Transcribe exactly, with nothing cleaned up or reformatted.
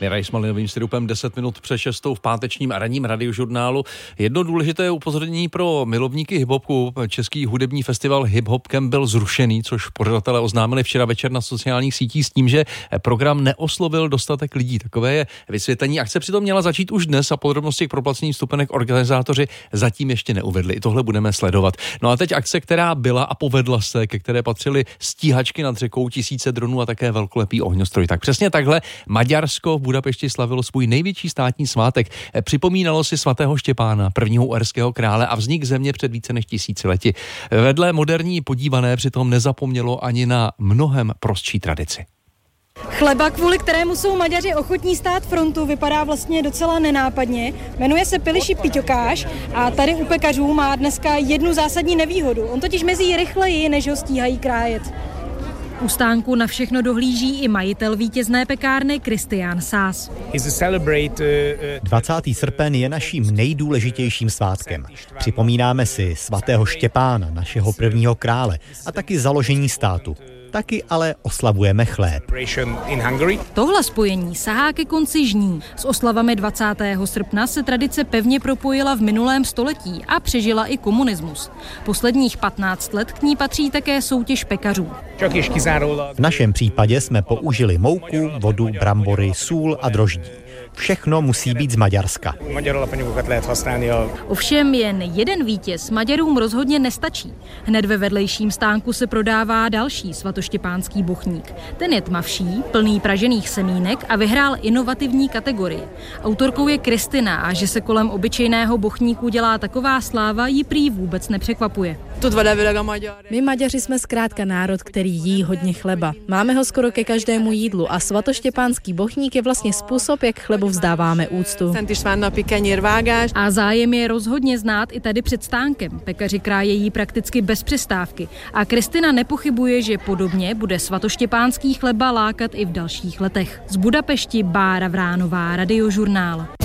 Miraj s malinovým syrupem deset minut před šestou v pátečním ranním radiožurnálu. Jedno důležité upozornění pro milovníky hiphopu. Český hudební festival Hip Hop Camp byl zrušený, což pořadatelé oznámili včera večer na sociálních sítích s tím, že program neoslovil dostatek lidí. Takové je vysvětlení. Akce přitom měla začít už dnes a podrobnosti k proplacení vstupenek organizátoři zatím ještě neuvedli. I tohle budeme sledovat. No a teď akce, která byla a povedla se, ke které patřily stíhačky nad řekou, tisíce dronů a také velkolepý ohňostroj. Tak přesně takhle Maďarsko v Budapešti slavilo svůj největší státní svátek. Připomínalo si svatého Štěpána, prvního uherského krále a vznik země před více než tisíci lety. Vedle moderní podívané přitom nezapomnělo ani na mnohem prostší tradici. Chleba, kvůli kterému jsou Maďaři ochotní stát frontu, vypadá vlastně docela nenápadně. Jmenuje se Piliši piťokáš a tady u pekařů má dneska jednu zásadní nevýhodu. On totiž mezí rychleji, než ho stíhají krájet. U stánku na všechno dohlíží i majitel vítězné pekárny Kristián Sás. dvacátého srpen je naším nejdůležitějším svátkem. Připomínáme si svatého Štěpána, našeho prvního krále, a taky založení státu. Taky ale oslavujeme chléb. Tohle spojení sahá ke konci žní. S oslavami dvacátého srpna se tradice pevně propojila v minulém století a přežila i komunismus. Posledních patnáct let k ní patří také soutěž pekařů. V našem případě jsme použili mouku, vodu, brambory, sůl a droždí. Všechno musí být z Maďarska. Ovšem jen jeden vítěz Maďarům rozhodně nestačí. Hned ve vedlejším stánku se prodává další svatoštěpánský bochník. Ten je tmavší, plný pražených semínek a vyhrál inovativní kategorii. Autorkou je Kristina a že se kolem obyčejného bochníku dělá taková sláva, ji prý vůbec nepřekvapuje. My Maďaři jsme zkrátka národ, který jí hodně chleba. Máme ho skoro ke každému jídlu a svatoštěpánský bochník je vlastně způsob, jak chlebu vzdáváme úctu. A zájem je rozhodně znát i tady před stánkem. Pekaři krájejí prakticky bez přestávky. A Kristina nepochybuje, že podobně bude svatoštěpánský chleba lákat i v dalších letech. Z Budapešti Bára Vránová, Radiožurnál.